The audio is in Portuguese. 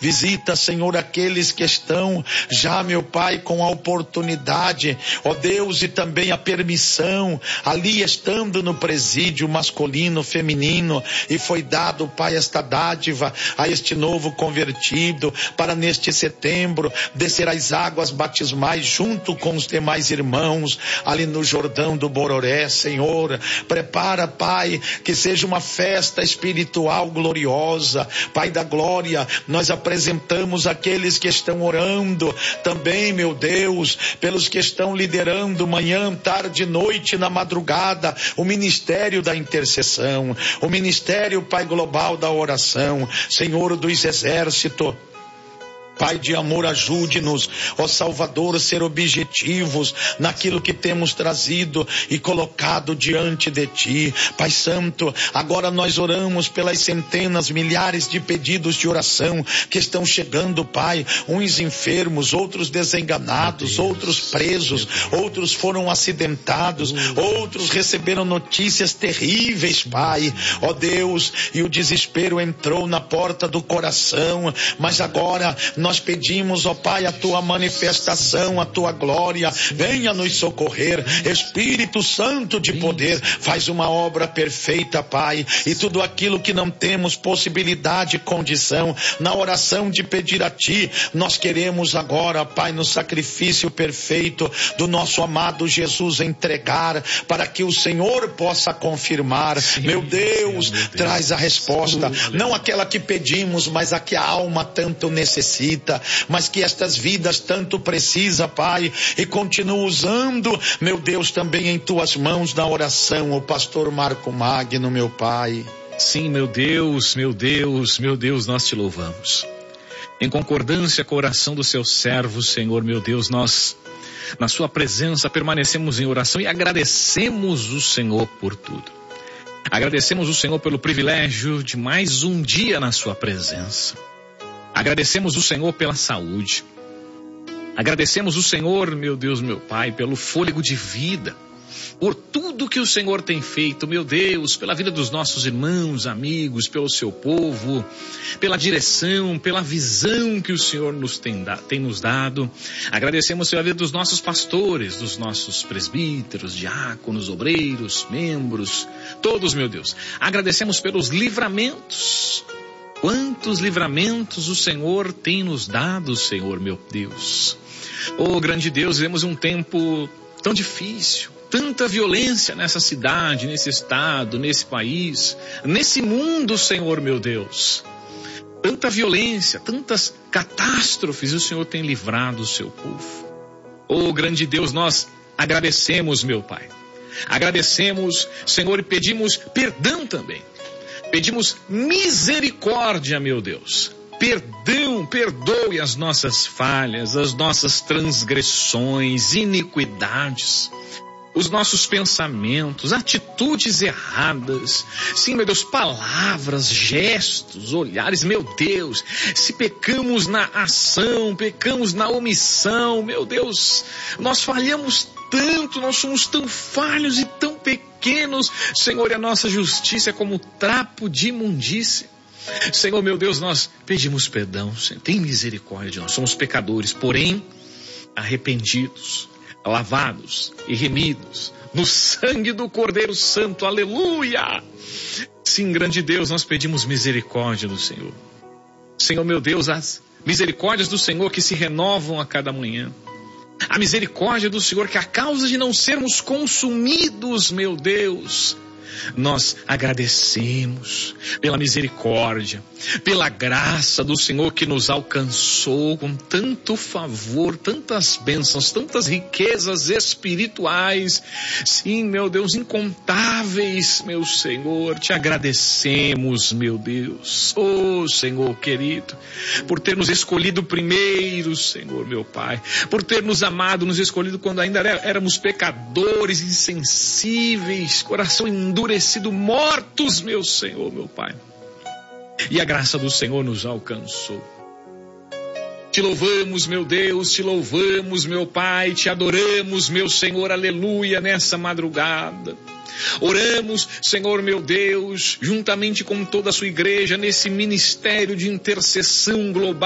Visita, Senhor, aqueles que estão já, meu Pai, com a oportunidade, ó Deus, e também a permissão, ali estando no presídio masculino, feminino, e foi dado, Pai, esta dádiva a este novo convertido, para neste setembro descer as águas batismais junto com os demais irmãos ali no Jordão do Bororé. Senhor, prepara, Pai, que seja uma festa espiritual gloriosa. Pai da glória, nós apresentamos aqueles que estão orando também, meu Deus, pelos que estão liderando manhã, tarde e noite, na madrugada, o ministério da intercessão, o ministério, Pai, global da oração. Senhor dos exércitos, Pai de amor, ajude-nos, ó Salvador, ser objetivos naquilo que temos trazido e colocado diante de Ti. Pai Santo, agora nós oramos pelas centenas, milhares de pedidos de oração que estão chegando, Pai, uns enfermos, outros desenganados, outros presos, outros foram acidentados, outros receberam notícias terríveis, Pai, ó Deus, e o desespero entrou na porta do coração, mas agora nós pedimos, ó Pai, a Tua manifestação, a Tua glória, venha nos socorrer. Espírito Santo de poder, faz uma obra perfeita, Pai, e tudo aquilo que não temos possibilidade, condição, na oração de pedir a Ti, nós queremos agora, Pai, no sacrifício perfeito do nosso amado Jesus entregar, para que o Senhor possa confirmar. Meu Deus, traz a resposta, não aquela que pedimos, mas a que a alma tanto necessita, mas que estas vidas tanto precisa, Pai, e continua usando, meu Deus, também em Tuas mãos na oração, o pastor Marco Magno, meu Pai. Sim, meu Deus, meu Deus, meu Deus, nós Te louvamos. Em concordância com a oração do Seu servo, Senhor, meu Deus, nós, na Sua presença, permanecemos em oração e agradecemos o Senhor por tudo. Agradecemos o Senhor pelo privilégio de mais um dia na Sua presença. Agradecemos o Senhor pela saúde. Agradecemos o Senhor, meu Deus, meu Pai, pelo fôlego de vida, por tudo que o Senhor tem feito, meu Deus, pela vida dos nossos irmãos, amigos, pelo Seu povo, pela direção, pela visão que o Senhor tem nos dado. Agradecemos pela vida dos nossos pastores, dos nossos presbíteros, diáconos, obreiros, membros, todos, meu Deus. Agradecemos pelos livramentos. Quantos livramentos o Senhor tem nos dado, Senhor, meu Deus. Oh, grande Deus, vivemos um tempo tão difícil, tanta violência nessa cidade, nesse estado, nesse país, nesse mundo, Senhor, meu Deus. Tanta violência, tantas catástrofes, o Senhor tem livrado o Seu povo. Oh, grande Deus, nós agradecemos, meu Pai. Agradecemos, Senhor, e pedimos perdão também. Pedimos misericórdia, meu Deus. Perdão, perdoe as nossas falhas, as nossas transgressões, iniquidades, os nossos pensamentos, atitudes erradas. Sim, meu Deus, palavras, gestos, olhares, meu Deus. Se pecamos na ação, pecamos na omissão, meu Deus, nós falhamos tanto, nós somos tão falhos e tão pequenos, Senhor, e a nossa justiça é como trapo de imundícia. Senhor, meu Deus, nós pedimos perdão, Senhor, tem misericórdia, nós somos pecadores, porém arrependidos, lavados e remidos no sangue do Cordeiro Santo, aleluia. Sim, grande Deus, nós pedimos misericórdia do Senhor. Senhor, meu Deus, as misericórdias do Senhor que se renovam a cada manhã. A misericórdia do Senhor que, a causa de não sermos consumidos, meu Deus, nós agradecemos pela misericórdia, pela graça do Senhor que nos alcançou com tanto favor, tantas bênçãos, tantas riquezas espirituais. Sim, meu Deus, incontáveis, meu Senhor, te agradecemos, meu Deus. Oh, Senhor querido, por ter nos escolhido primeiro, Senhor, meu Pai, por ter nos amado, nos escolhido quando ainda éramos pecadores, insensíveis, coração endurecido, mortos, meu Senhor, meu Pai. E a graça do Senhor nos alcançou. Te louvamos, meu Deus, te louvamos, meu Pai, te adoramos, meu Senhor, aleluia, nessa madrugada. Oramos, Senhor, meu Deus, juntamente com toda a sua igreja, nesse ministério de intercessão global.